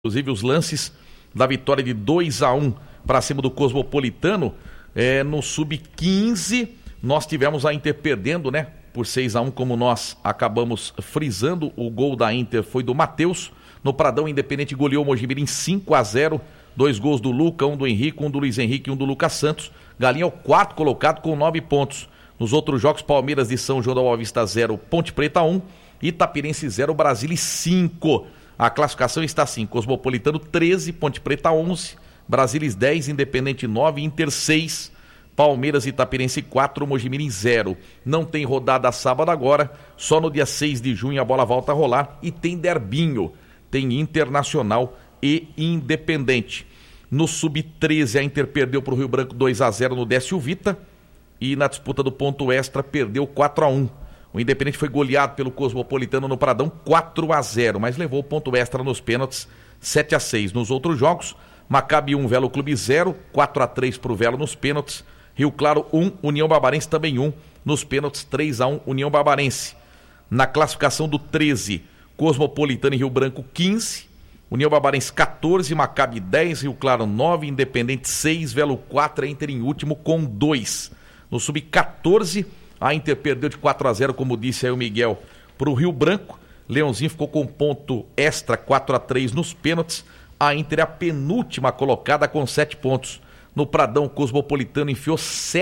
Inclusive os lances da vitória de 2-1 para cima do Cosmopolitano, no Sub-15 nós tivemos a Inter perdendo, né? Por 6-1, como nós acabamos frisando. O gol da Inter foi do Matheus. No Pradão, Independente goleou o Mojimirim 5-0. 2 gols do Luca, um do Henrique, um do Luiz Henrique e um do Lucas Santos. Galinha é o 4º colocado com 9 pontos. Nos outros jogos, Palmeiras de São João da Boa Vista 0, Ponte Preta 1, Itapirense 0, Brasília 5. A classificação está assim: Cosmopolitano 13, Ponte Preta 11, Brasília 10, Independente 9, Inter 6, Palmeiras e Itapirense 4, Mojimirim 0. Não tem rodada sábado agora, só no dia 6 de junho a bola volta a rolar e tem derbinho, tem Internacional e Independente. No Sub-13 a Inter perdeu para o Rio Branco 2-0 no Décio Vita e na disputa do ponto extra perdeu 4-1. O Independente foi goleado pelo Cosmopolitano no Pradão 4-0, mas levou o ponto extra nos pênaltis 7-6. Nos outros jogos, Maccabi 1, Velo Clube 0, 4-3 para o Velo nos pênaltis. Rio Claro 1, União Barbarense também 1, nos pênaltis 3-1, União Barbarense. Na classificação do 13, Cosmopolitano e Rio Branco 15, União Barbarense 14, Maccabi 10, Rio Claro 9, Independente 6, Velo 4, Inter em último com 2. No Sub-14, a Inter perdeu de 4-0, como disse aí o Miguel, para o Rio Branco. Leãozinho ficou com ponto extra 4-3 nos pênaltis. A Inter é a penúltima colocada com 7 pontos. No Pradão, Cosmopolitano enfiou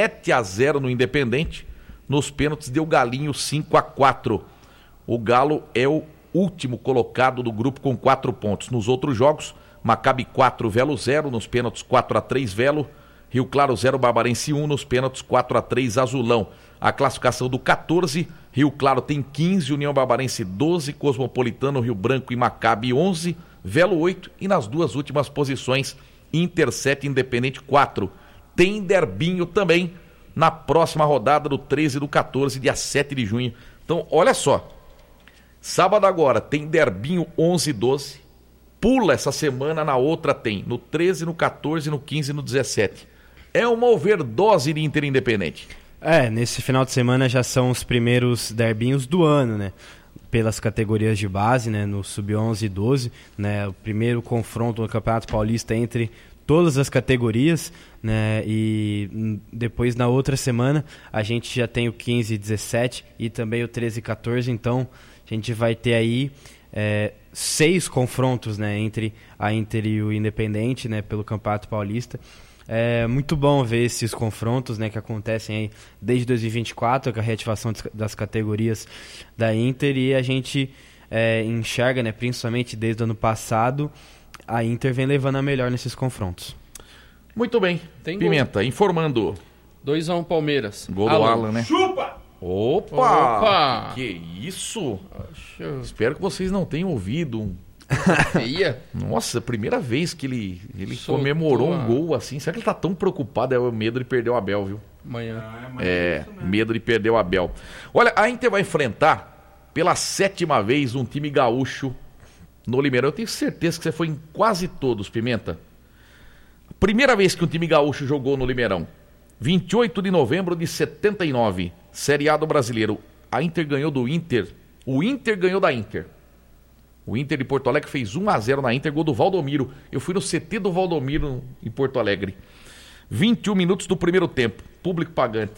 7-0 no Independente. Nos pênaltis deu Galinho 5-4. O Galo é o último colocado do grupo com 4 pontos. Nos outros jogos, Maccabi 4, Velo 0. Nos pênaltis 4-3 Velo. Rio Claro 0, Barbarense 1. Nos pênaltis 4-3 Azulão. A classificação do 14, Rio Claro tem 15, União Barbarense 12, Cosmopolitano, Rio Branco e Maccabi 11, Velo 8 e nas duas últimas posições, Inter 7, Independente 4. Tem derbinho também na próxima rodada do 13 e do 14, dia 7 de junho. Então, olha só, sábado agora tem derbinho 11 e 12, pula essa semana, na outra tem, no 13, no 14, no 15 e no 17. É uma overdose de Inter Independente. Nesse final de semana já são os primeiros derbinhos do ano, né? Pelas categorias de base, né? No Sub-11 e 12, né? O primeiro confronto no Campeonato Paulista entre todas as categorias, né? E depois, na outra semana, a gente já tem o 15 e 17 e também o 13 e 14, então a gente vai ter aí 6 confrontos, né? Entre a Inter e o Independente, né? Pelo Campeonato Paulista. É muito bom ver esses confrontos, né, que acontecem aí desde 2024, com a reativação das categorias da Inter, e a gente enxerga, né, principalmente desde o ano passado, a Inter vem levando a melhor nesses confrontos. Muito bem, tem Pimenta, gol. Informando. 2-1 Palmeiras. Gol do Alan, né? Chupa! Opa! Que isso? Espero que vocês não tenham ouvido Nossa, primeira vez que ele comemorou um gol assim. Será que ele tá tão preocupado? É o medo de perder o Abel, viu? Amanhã. Medo de perder o Abel. Olha, a Inter vai enfrentar pela 7ª vez um time gaúcho no Limeirão. Eu tenho certeza que você foi em quase todos, Pimenta. Primeira vez que um time gaúcho jogou no Limeirão, 28 de novembro de 79, Série A do Brasileiro. A Inter ganhou do Inter. O Inter ganhou da Inter. O Inter de Porto Alegre fez 1-0 na Inter, gol do Valdomiro. Eu fui no CT do Valdomiro em Porto Alegre. 21 minutos do primeiro tempo. Público pagante,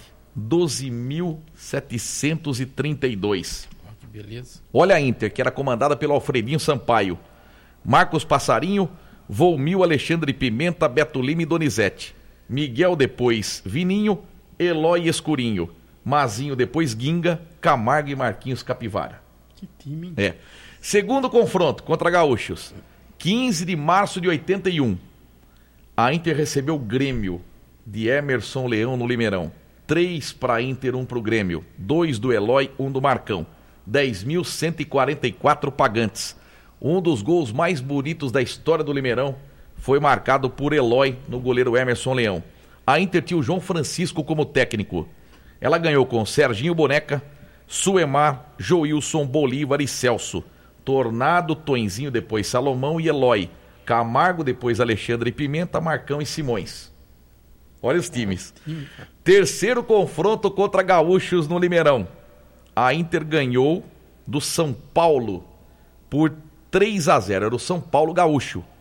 12.732. Que beleza. Olha a Inter, que era comandada pelo Alfredinho Sampaio. Marcos Passarinho, Volmil, Alexandre Pimenta, Beto Lima e Donizete. Miguel depois, Vininho, Eloy Escurinho. Mazinho depois, Guinga, Camargo e Marquinhos Capivara. Que time, hein? Segundo confronto contra Gaúchos, 15 de março de 81. A Inter recebeu o Grêmio de Emerson Leão no Limeirão. 3 para a Inter, 1 para o Grêmio. 2 do Eloy, 1 do Marcão. 10.144 pagantes. Um dos gols mais bonitos da história do Limeirão foi marcado por Eloy no goleiro Emerson Leão. A Inter tinha o João Francisco como técnico. Ela ganhou com Serginho Boneca, Suemar, Joilson, Bolívar e Celso. Tornado, Tonzinho, depois Salomão e Eloy. Camargo, depois Alexandre Pimenta, Marcão e Simões. Olha os times. Terceiro confronto contra Gaúchos no Limeirão. A Inter ganhou do São Paulo por 3-0. Era o São Paulo Gaúcho.